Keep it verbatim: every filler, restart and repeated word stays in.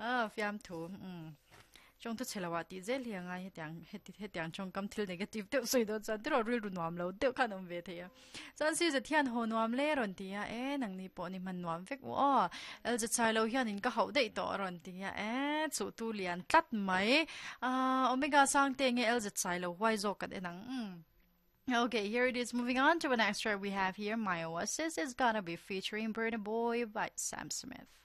à fiam thu um trong tất là wat dễ liang ai tiếng hết hết tiếng trong cầm thil negative tiêu soi đó chân tiêu rồi luôn nuam lâu tiêu khăn ông về thế à chân si giờ thiên hồ nuam lê rồi thì à ê nằng ni po ni man nuam phết ô el giờ chạy lâu hiền in có hậu đấy to rồi thì à ê chủ tu liền tắt máy à omega sang tiếng el giờ chạy lâu quay zo cái nằng Okay, here it is. Moving on to an extra we have here. My Oasis is gonna be featuring Burna Boy by Sam Smith.